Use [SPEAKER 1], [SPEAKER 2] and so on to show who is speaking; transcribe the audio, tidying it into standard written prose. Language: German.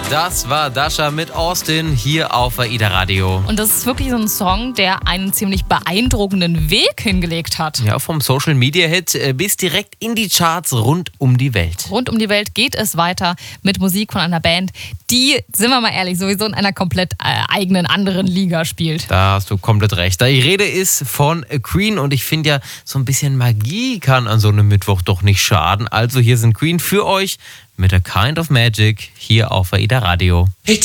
[SPEAKER 1] Das war Dasha mit Austin hier auf AIDA Radio.
[SPEAKER 2] Und das ist wirklich so ein Song, der einen ziemlich beeindruckenden Weg hingelegt hat.
[SPEAKER 1] Ja, vom Social-Media-Hit bis direkt in die Charts rund um die Welt.
[SPEAKER 2] Rund um die Welt geht es weiter mit Musik von einer Band, die, sind wir mal ehrlich, sowieso in einer komplett eigenen, anderen Liga spielt.
[SPEAKER 1] Da hast du komplett recht. Die Rede ist von Queen und ich finde ja, so ein bisschen Magie kann an so einem Mittwoch doch nicht schaden. Also hier sind Queen für euch mit A Kind of Magic hier auf AIDA Radio.
[SPEAKER 3] It's